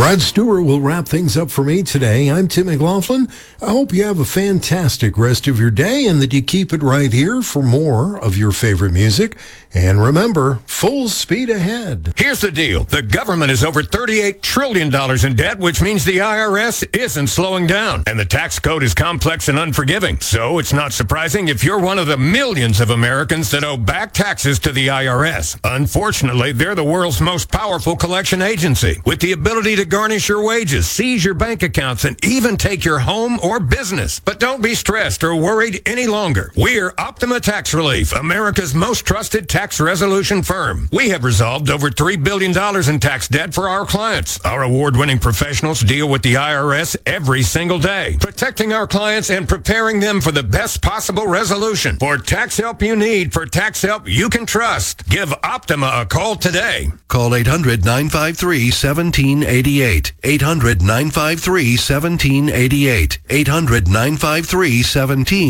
Rod Stewart will wrap things up for me today. I'm Tim McLaughlin. I hope you have a fantastic rest of your day and that you keep it right here for more of your favorite music. And remember, full speed ahead. Here's the deal. The government is over $38 trillion in debt, which means the IRS isn't slowing down. And the tax code is complex and unforgiving. So it's not surprising if you're one of the millions of Americans that owe back taxes to the IRS. Unfortunately, they're the world's most powerful collection agency, with the ability to garnish your wages, seize your bank accounts, and even take your home or business. But don't be stressed or worried any longer. We're Optima Tax Relief, America's most trusted tax resolution firm. We have resolved over $3 billion in tax debt for our clients. Our award-winning professionals deal with the IRS every single day, protecting our clients and preparing them for the best possible resolution. For tax help you need, for tax help you can trust, give Optima a call today. Call 800-953-1788. 800-953-1788. 800-953-1788.